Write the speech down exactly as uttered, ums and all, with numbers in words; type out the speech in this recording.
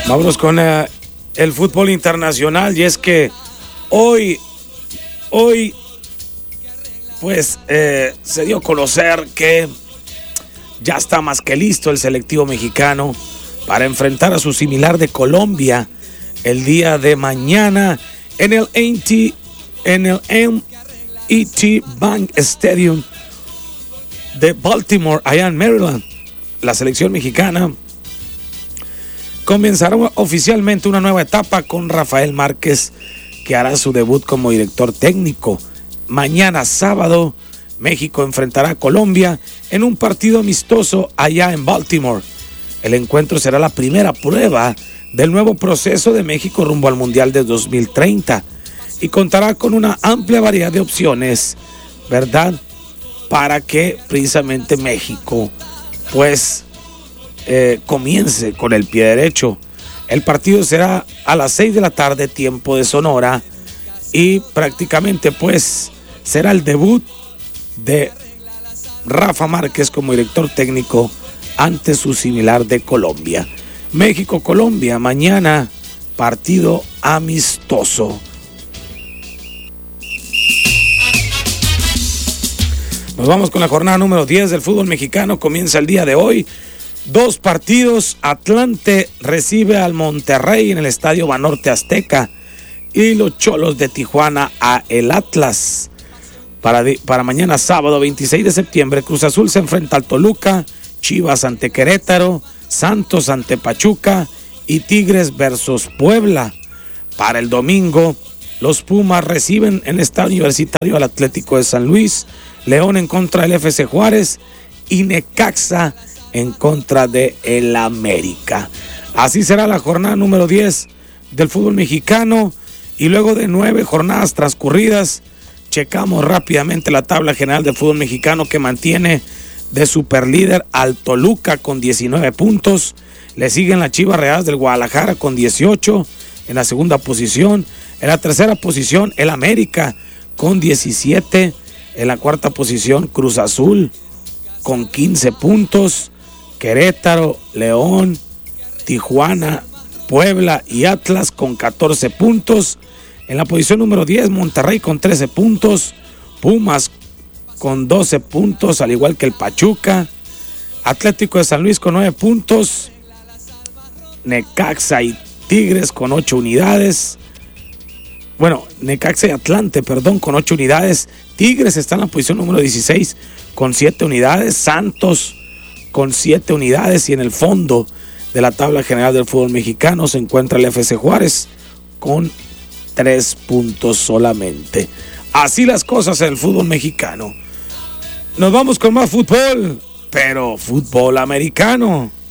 Vámonos con uh, el fútbol internacional, y es que hoy, hoy, pues eh, se dio a conocer que ya está más que listo el selectivo mexicano para enfrentar a su similar de Colombia el día de mañana en el M E T Bank Stadium de Baltimore, allá en Maryland. La selección mexicana comenzará oficialmente una nueva etapa con Rafael Márquez, que hará su debut como director técnico. Mañana sábado, México enfrentará a Colombia en un partido amistoso allá en Baltimore. El encuentro será la primera prueba del nuevo proceso de México rumbo al Mundial de dos mil treinta y contará con una amplia variedad de opciones, ¿verdad?, para que precisamente México pues eh, comience con el pie derecho. El partido será a las seis de la tarde, tiempo de Sonora, y prácticamente pues será el debut de Rafa Márquez como director técnico ante su similar de Colombia. México-Colombia, mañana partido amistoso. Nos vamos con la jornada número diez del fútbol mexicano. Comienza el día de hoy. Dos partidos. Atlante recibe al Monterrey en el Estadio Banorte Azteca. Y los Cholos de Tijuana a el Atlas. Para, para mañana sábado veintiséis de septiembre, Cruz Azul se enfrenta al Toluca, Chivas ante Querétaro, Santos ante Pachuca y Tigres versus Puebla. Para el domingo, los Pumas reciben en el Estadio Universitario al Atlético de San Luis, León en contra del F C Juárez y Necaxa en contra de el América. Así será la jornada número diez del fútbol mexicano, y luego de nueve jornadas transcurridas, checamos rápidamente la tabla general del fútbol mexicano, que mantiene de superlíder al Toluca con diecinueve puntos. Le siguen las Chivas Rayadas del Guadalajara con dieciocho en la segunda posición. En la tercera posición, el América con diecisiete. En la cuarta posición, Cruz Azul con quince puntos. Querétaro, León, Tijuana, Puebla y Atlas con catorce puntos. En la posición número diez, Monterrey con trece puntos. Pumas con doce puntos, al igual que el Pachuca. Atlético de San Luis con nueve puntos. Necaxa y Tigres con ocho unidades. Bueno, Necaxa y Atlante, perdón, con ocho unidades. Tigres está en la posición número dieciséis con siete unidades. Santos con siete unidades. Y en el fondo de la tabla general del fútbol mexicano se encuentra el F C Juárez con tres puntos solamente. Así las cosas en el fútbol mexicano. Nos vamos con más fútbol, pero fútbol americano.